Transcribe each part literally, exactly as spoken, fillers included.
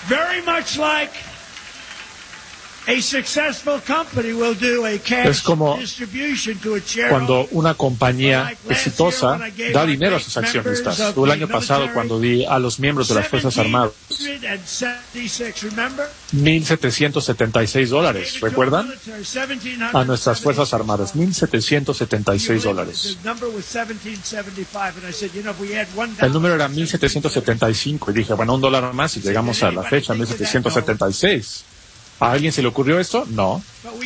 Very much like a successful company will do a cash Es como distribution to a cuando una compañía exitosa da dinero a sus accionistas. O el año pasado cuando di a los miembros de las Fuerzas Armadas mil setecientos setenta y seis dólares, ¿recuerdan? A nuestras Fuerzas Armadas, mil setecientos setenta y seis dólares. El número era mil setecientos setenta y cinco y dije, bueno, un dólar más y llegamos a la fecha, mil setecientos setenta y seis. ¿A alguien se le ocurrió esto? No.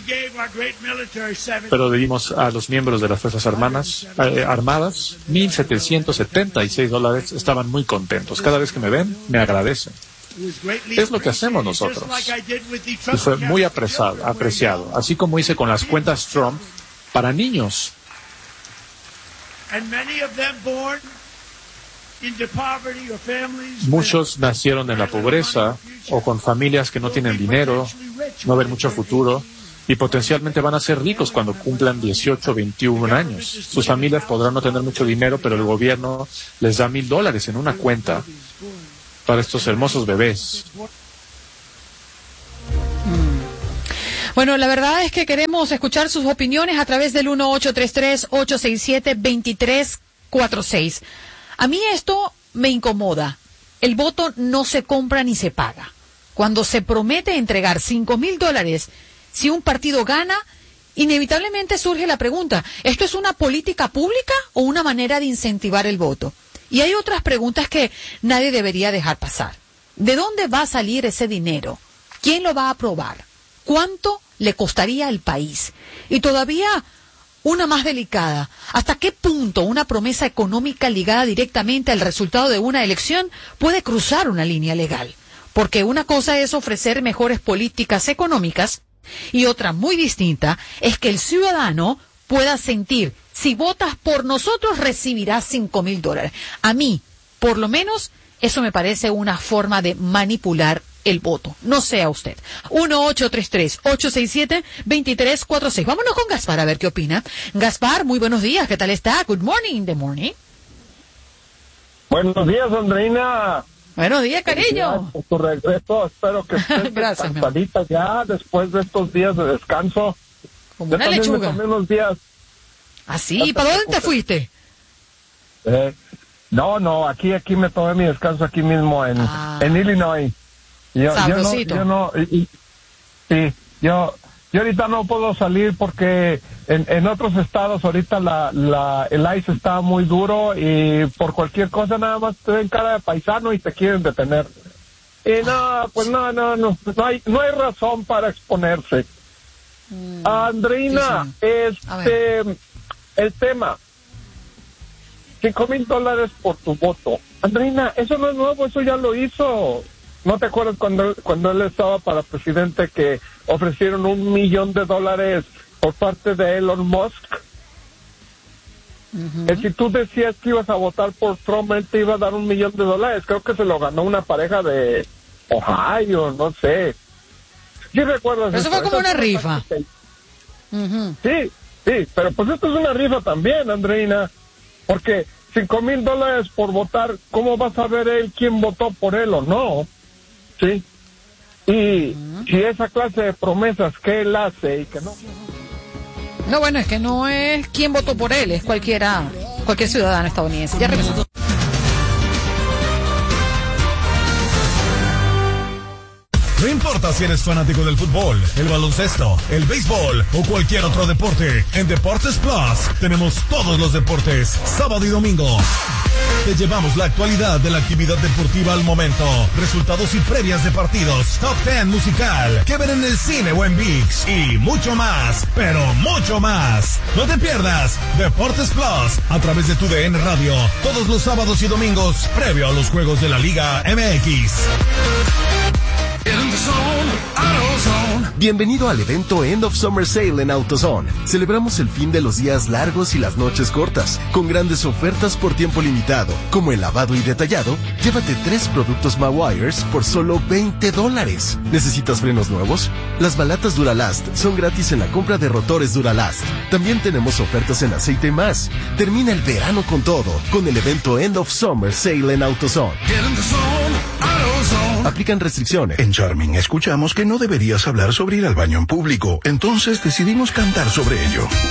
Pero le dimos a los miembros de las Fuerzas Armadas, eh, armadas mil setecientos setenta y seis dólares. Estaban muy contentos. Cada vez que me ven, me agradecen. Es lo que hacemos nosotros. Y fue muy apreciado, apreciado, así como hice con las cuentas Trump para niños. Muchos nacieron en la pobreza o con familias que no tienen dinero, no ven mucho futuro y potencialmente van a ser ricos cuando cumplan dieciocho, veintiún años. Sus familias podrán no tener mucho dinero, pero el gobierno les da mil dólares en una cuenta para estos hermosos bebés. Bueno, la verdad es que queremos escuchar sus opiniones a través del uno ocho tres tres, ocho seis siete, dos tres cuatro seis. A mí esto me incomoda. El voto no se compra ni se paga. Cuando se promete entregar cinco mil dólares, si un partido gana, inevitablemente surge la pregunta, ¿esto es una política pública o una manera de incentivar el voto? Y hay otras preguntas que nadie debería dejar pasar. ¿De dónde va a salir ese dinero? ¿Quién lo va a aprobar? ¿Cuánto le costaría al país? Y todavía una más delicada. ¿Hasta qué punto una promesa económica ligada directamente al resultado de una elección puede cruzar una línea legal? Porque una cosa es ofrecer mejores políticas económicas y otra muy distinta es que el ciudadano pueda sentir, si votas por nosotros recibirás cinco mil dólares. A mí, por lo menos, eso me parece una forma de manipular el voto. No sea usted. uno ocho tres tres, ocho seis siete, dos tres cuatro seis. Vámonos con Gaspar a ver qué opina. Gaspar, muy buenos días. ¿Qué tal está? Good morning, the morning. Buenos días, Andreina. Buenos días, cariño. Por tu regreso. Espero que estés descansadita ya después de estos días de descanso. Como una lechuga. Me tomé unos días. ¿Ah, sí? ¿Para dónde te fuiste? Eh, no, no, aquí aquí me tomé mi descanso aquí mismo en, ah. en Illinois. Yo, yo no, yo no, y, y, yo, yo ahorita no puedo salir porque en, en otros estados ahorita la, la, el ICE está muy duro y por cualquier cosa nada más te ven cara de paisano y te quieren detener. Y no, pues no, no, no, no hay, no hay razón para exponerse. Mm, Andreina, sí, sí. este, el tema, cinco mil dólares por tu voto. Andreina, eso no es nuevo, eso ya lo hizo. ¿No te acuerdas cuando, cuando él estaba para presidente que ofrecieron un millón de dólares por parte de Elon Musk? Uh-huh. Que si tú decías que ibas a votar por Trump, él te iba a dar un millón de dólares. Creo que se lo ganó una pareja de Ohio, no sé. ¿Sí recuerdas? Eso, eso fue como una rifa. Uh-huh. Sí, sí, pero pues esto es una rifa también, Andreina. Porque cinco mil dólares por votar, ¿cómo vas a ver él quién votó por él o no? Sí, y uh-huh. si esa clase de promesas que él hace y que no. No, bueno, es que no es quién votó por él, es cualquiera, cualquier ciudadano estadounidense. Ya regresó. No importa si eres fanático del fútbol, el baloncesto, el béisbol o cualquier otro deporte, en Deportes Plus tenemos todos los deportes, sábado y domingo. Te llevamos la actualidad de la actividad deportiva al momento, resultados y previas de partidos, top ten musical, que ver en el cine o en ViX y mucho más, pero mucho más. No te pierdas Deportes Plus a través de tu D N Radio, todos los sábados y domingos, previo a los juegos de la Liga M X. Bienvenido al evento End of Summer Sale en AutoZone. Celebramos el fin de los días largos y las noches cortas, con grandes ofertas por tiempo limitado, como el lavado y detallado. Llévate tres productos Mawires por solo veinte dólares. ¿Necesitas frenos nuevos? Las balatas Duralast son gratis en la compra de rotores Duralast. También tenemos ofertas en aceite y más. Termina el verano con todo, con el evento End of Summer Sale en AutoZone. Aplica Aplican restricciones. En Charming escuchamos que no deberías hablar sobre ir al baño en público. Entonces decidimos cantar sobre ello.